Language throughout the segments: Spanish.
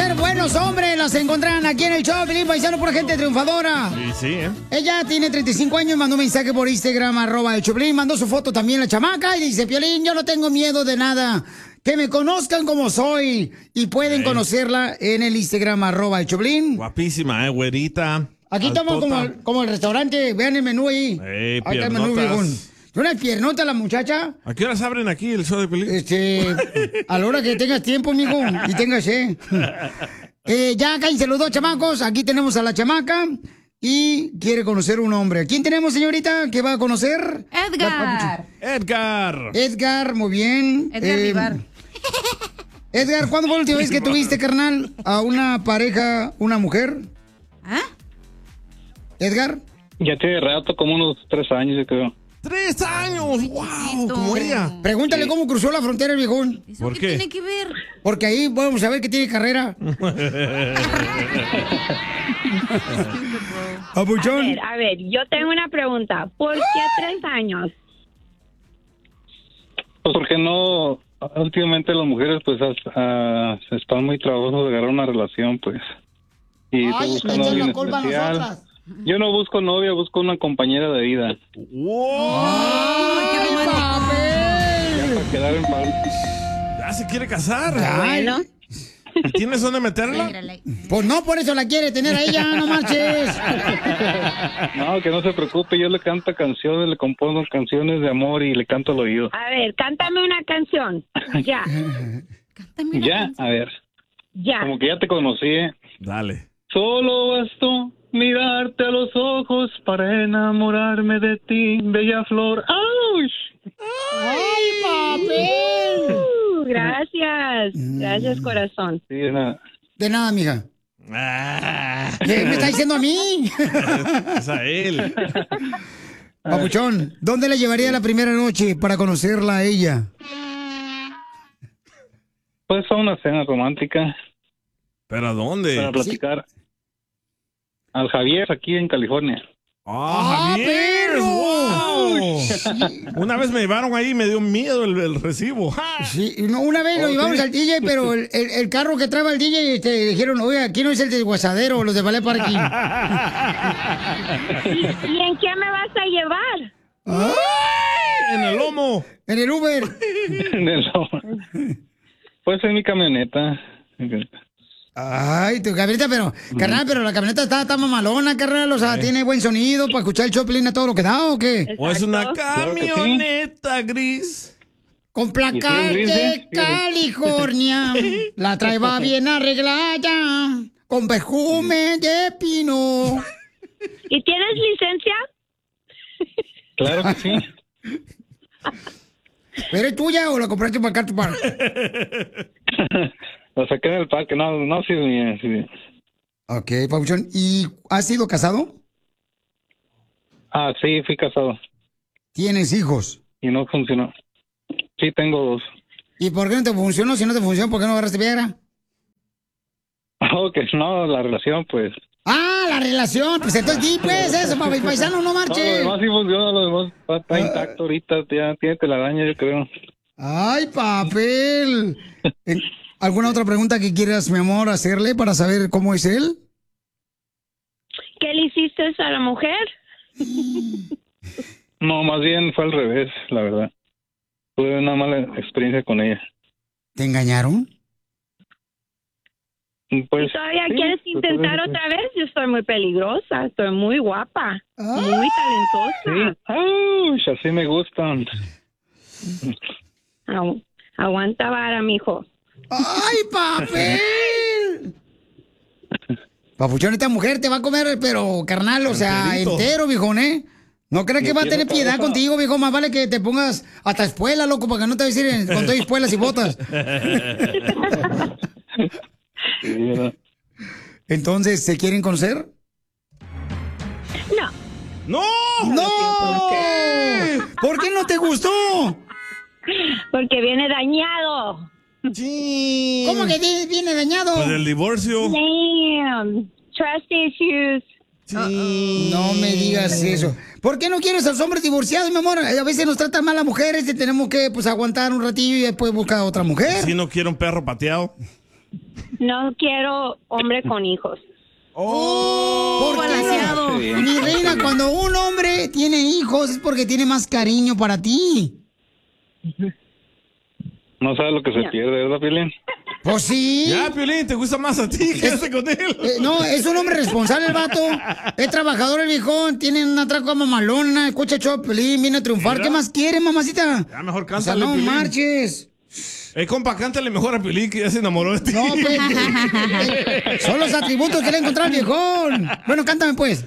conocer buenos hombres, los encontrarán aquí en el show, Piolín, paisano, por gente triunfadora. Sí, ¿eh? Ella tiene 35 años y mandó un mensaje por Instagram, @el Choplin, mandó su foto también la chamaca y dice, Piolín, yo no tengo miedo de nada, que me conozcan como soy. Y pueden conocerla en el Instagram, @el Choplin. Guapísima, güerita. Aquí estamos como el restaurante, vean el menú ahí. Ey, Ahí está el menú, viejón. ¿Una piernota la muchacha? ¿A qué horas abren aquí el show de Piolín? A la hora que tengas tiempo, mijo, y tengas ya cállense los dos chamacos. Aquí tenemos a la chamaca y quiere conocer un hombre. ¿Quién tenemos, señorita, que va a conocer? Edgar, muy bien. Edgar Vivar. Edgar, ¿cuándo fue la última vez que tuviste, carnal, a una pareja, una mujer? ¿Ah? ¿Edgar? Ya tiene rato, como unos 3 años, yo creo. 3 años, wow, como ella. Pregúntale cómo cruzó la frontera el viejón. ¿Por qué? Tiene que ver. Porque ahí vamos a ver que tiene carrera. Papuchón. A ver, yo tengo una pregunta. ¿Por qué 3 años? Pues porque no, últimamente las mujeres pues están muy trabajosas de agarrar una relación, pues. Y Ay, buscan echan a alguien la culpa a especial. nosotras. Yo no busco novia, busco una compañera de vida. ¡Ay, papel! Ya para quedar en paz. Ya se quiere casar. Bueno. ¿Y tienes dónde meterla? Pues no, por eso la quiere tener a ella, no marches. No, que no se preocupe, yo le canto canciones, le compongo canciones de amor y le canto al oído. A ver, cántame una canción. Ya. Ya, a ver. Ya. Como que ya te conocí, ¿eh? Dale. Solo bastó mirarte a los ojos para enamorarme de ti, bella flor. ¡Auch! ¡Ay, papel! Gracias. Gracias, corazón. Sí, de nada. De nada, mija. ¿Qué me está diciendo a mí? Es a él. Papuchón, ¿dónde le llevaría la primera noche para conocerla a ella? Pues a una cena romántica. ¿Pero a dónde? Para platicar. Al Javier, aquí en California. ¡Ah, Javier! perro! ¡Wow! Una vez me llevaron ahí y me dio miedo el recibo. Sí, no, una vez lo llevamos al DJ, pero el carro que traeba el DJ dijeron, oye, aquí no es el de Guasadero, los de Ballet Parking. ¿Y en qué me vas a llevar? ¡Ay! En el lomo. En el Uber. En el lomo. Pues en mi camioneta. Ay, tu camioneta, pero, carnal, pero la camioneta está mamalona, carnal, o sea, tiene buen sonido para escuchar el Choplin a todo lo que da, ¿o qué? ¿O es una camioneta gris? Con placar de California, la trae va bien arreglada, con perfume de pino. ¿Y tienes licencia? Claro que sí. ¿Pero es tuya o la compraste para acá tu par? La saqué del parque, no, sí, sí. Ok, Pabuchón, ¿y has sido casado? Ah, sí, fui casado. ¿Tienes hijos? Y no funcionó. Sí, tengo 2. ¿Y por qué no te funcionó? Si no te funcionó, ¿por qué no agarraste Viagra? Oh, que no, la relación, pues. ¡Ah, la relación! Pues entonces di, pues, eso, paisano, no No, marche. lo demás sí funciona, lo demás está intacto ahorita, ya tiene telaraña, yo creo. ¡Ay, papel! ¿Alguna otra pregunta que quieras, mi amor, hacerle para saber cómo es él? ¿Qué le hiciste a la mujer? No, más bien fue al revés, la verdad. Tuve una mala experiencia con ella. ¿Te engañaron? Pues, ¿Todavía sí, quieres pues, intentar pues, otra vez? Yo estoy muy peligrosa, estoy muy guapa, muy talentosa. Sí, ¡ay! Así me gustan. Aguanta vara, mijo. ¡Ay, papel! Papuchón, esta mujer te va a comer, pero carnal, o sea, Enterito. entero, viejón, ¿eh? No crees que va a tener piedad contigo, viejo. Más vale que te pongas hasta espuela, loco, para que no te vayas a ir con todas espuelas y botas. Entonces, ¿se quieren conocer? No. ¡No! ¡No! ¿Por qué no te gustó? Porque viene dañado. Sí. ¿Cómo que viene dañado? Por el divorcio. Damn. Trust issues. Sí. No me digas eso. ¿Por qué no quieres a los hombres divorciados, mi amor? A veces nos tratan mal las mujeres y tenemos que pues aguantar un ratillo y después buscar a otra mujer. Si no quiero un perro pateado. No quiero hombre con hijos. ¿Por qué no? Mi reina, cuando un hombre tiene hijos es porque tiene más cariño para ti. No sabes lo que se pierde, ¿verdad, Piolín? Pues sí. Ya, Piolín, ¿te gusta más a ti? Quédate con él. No, es un hombre responsable el vato. Es trabajador el viejón. Tiene una traca mamalona. Escucha el show, Piolín, viene a triunfar. Mira. ¿Qué más quiere, mamacita? Ya, mejor O sea, cántale, no Piolín. marches. Compa, cántale mejor a Piolín, que ya se enamoró de ti. No, pues. Son los atributos que le encontró al viejón. Bueno, cántame, pues.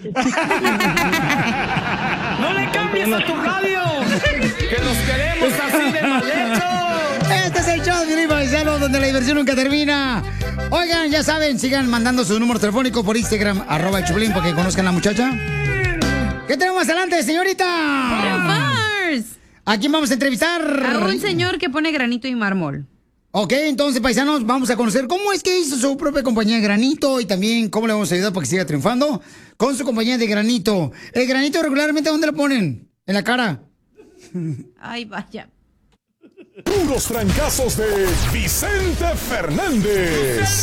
¡No le cambies a tu radio! ¡Que nos queremos así de mal hecho! Este es el show de Piolín, Paisano, donde la diversión nunca termina. Oigan, ya saben, sigan mandando su número telefónico por Instagram, @el Choplin, para que conozcan a la muchacha. ¿Qué tenemos más adelante, señorita? ¿A quién vamos a entrevistar? A un señor que pone granito y mármol. Ok, entonces, paisanos, vamos a conocer cómo es que hizo su propia compañía de granito y también cómo le vamos a ayudar para que siga triunfando con su compañía de granito. El granito regularmente, ¿dónde lo ponen? ¿En la cara? Ay, vaya. Puros trancazos de Vicente Fernández.